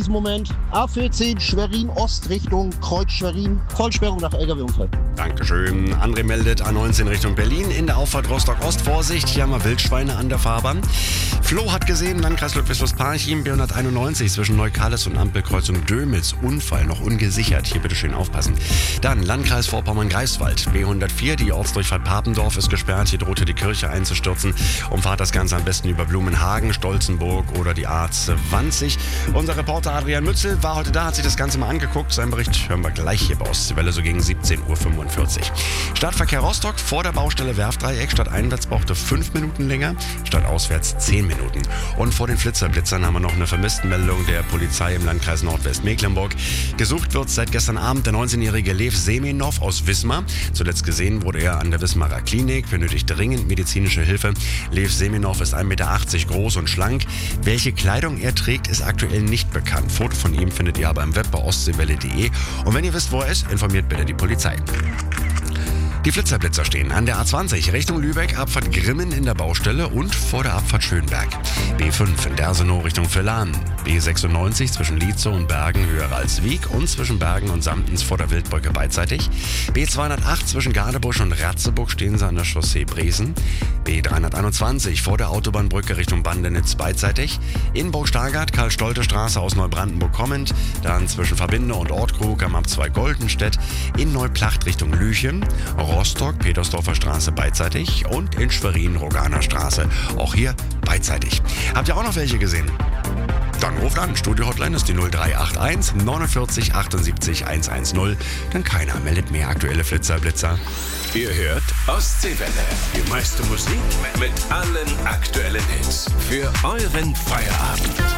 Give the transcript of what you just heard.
diesem Moment. A14 Schwerin Ost Richtung Kreuz Schwerin. Vollsperrung nach LKW-Unfall. Dankeschön. André meldet A19 Richtung Berlin. In der Auffahrt Rostock-Ost. Vorsicht, hier haben wir Wildschweine an der Fahrbahn. Flo hat gesehen, Landkreis Ludwigsburg-Parchim, B191 zwischen Neukales und Ampelkreuzung Dömitz. Unfall, noch ungesichert. Hier bitte schön aufpassen. Dann Landkreis Vorpommern-Greifswald. B104, die Ortsdurchfahrt Papendorf ist gesperrt. Hier drohte die Kirche einzustürzen. Umfahrt das Ganze am besten über Blumenhagen, Stolzenburg oder die A20. Unser Reporter Adrian Mützel war heute da, hat sich das Ganze mal angeguckt. Seinen Bericht hören wir gleich hier bei Ostseewelle, so gegen 17:45 Uhr. Stadtverkehr Rostock vor der Baustelle Werftdreieck. Statt einwärts brauchte 5 Minuten länger, statt auswärts 10 Minuten. Und vor den Blitzern haben wir noch eine Vermisstenmeldung der Polizei im Landkreis Nordwestmecklenburg. Gesucht wird seit gestern Abend der 19-jährige Lev Semenov aus Wismar. Zuletzt gesehen wurde er an der Wismarer Klinik, benötigt dringend medizinische Hilfe. Lev Semenov ist 1,80 Meter groß und schlank. Welche Kleidung er trägt, ist aktuell nicht bekannt. Foto von ihm findet ihr aber im Web bei ostseewelle.de. Und wenn ihr wisst, wo er ist, informiert bitte die Polizei. Die Flitzer stehen an der A20 Richtung Lübeck, Abfahrt Grimmen in der Baustelle und vor der Abfahrt Schönberg. B5 in Dersenow Richtung Villahn. B96 zwischen Lietzow und Bergen höher als Wieg und zwischen Bergen und Samtens vor der Wildbrücke beidseitig. B208 zwischen Gadebusch und Ratzeburg stehen sie an der Chaussee Bresen. B321 vor der Autobahnbrücke Richtung Bandenitz beidseitig. In Burg-Stargard, Karl-Stolte-Straße aus Neubrandenburg kommend. Dann zwischen Verbinde und Ortkrug am Ab2 Goldenstedt. In Neuplacht Richtung Lüchen. Rostock, Petersdorfer Straße beidseitig und in Schwerin, Roganer Straße, auch hier beidseitig. Habt ihr auch noch welche gesehen? Dann ruft an, Studio-Hotline ist die 0381 49 78 110, denn keiner meldet mehr aktuelle Blitzer. Ihr hört Ostseewelle, die meiste Musik mit allen aktuellen Hits für euren Feierabend.